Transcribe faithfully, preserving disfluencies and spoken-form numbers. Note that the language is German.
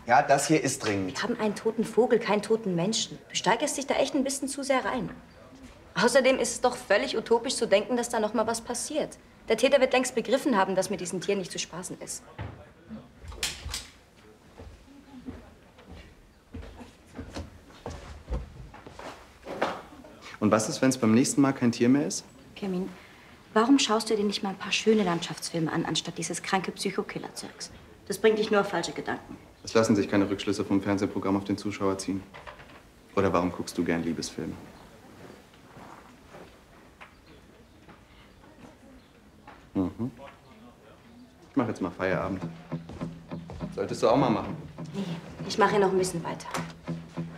Ja, das hier ist dringend. Wir haben einen toten Vogel, keinen toten Menschen. Du steigerst dich da echt ein bisschen zu sehr rein. Außerdem ist es doch völlig utopisch zu denken, dass da noch mal was passiert. Der Täter wird längst begriffen haben, dass mit diesen Tieren nicht zu spaßen ist. Und was ist, wenn es beim nächsten Mal kein Tier mehr ist? Kermin, warum schaust du dir nicht mal ein paar schöne Landschaftsfilme an, anstatt dieses kranke Psychokiller-Zeugs? Das bringt dich nur auf falsche Gedanken. Es lassen sich keine Rückschlüsse vom Fernsehprogramm auf den Zuschauer ziehen. Oder warum guckst du gern Liebesfilme? Mhm. Ich mache jetzt mal Feierabend. Solltest du auch mal machen. Nee, ich mache hier noch ein bisschen weiter.